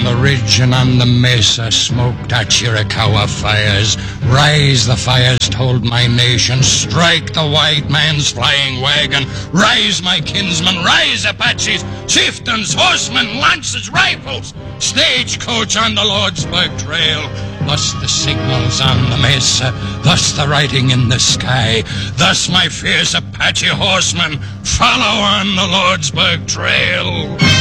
the ridge and on the mesa smoked our Chiricahua fires. Rise, the fires told my nation, strike the white man's flying wagon. Rise, my kinsmen, rise, Apaches, chieftains, horsemen, lances, rifles, stagecoach on the Lordsburg Trail. Thus the signals on the mesa, thus the writing in the sky. Thus, my fierce Apache horsemen, follow on the Lordsburg Trail.